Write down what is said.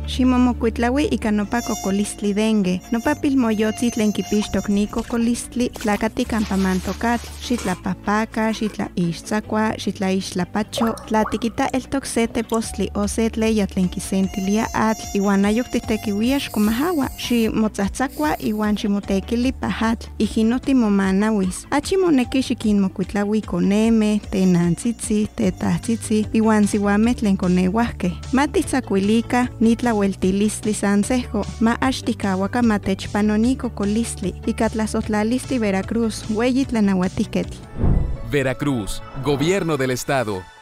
Ximomokuitlaui ika nopa kokolistli dengue. Nopa pilmoyotzi tlen kipixtok ni kokolistli tlakati kampa mantokatl. Xitlapapaka, xitlaixtzakua, xitlaixtlapacho. Tlatikita eltok se tepostli o se tleya tlen kisentilia atl. Iwan ayok titekiuia xkomahawa. Ximotzatzakua iwan ximotekili pahatl. Ijinoti momanawis. Achimoneki xikinmokuitlaui koneme, tenantzitzi, tetahtzitzi, iwan siwameh tlen koneuahkeh. Matitzakuilika nitlaueltilistli sansejo. Ma axtikawaka matechpanoni kokolistli. Ika tlasohtlalistli Veracruz, ueyi tlanauatiketl. Veracruz, Gobierno del Estado.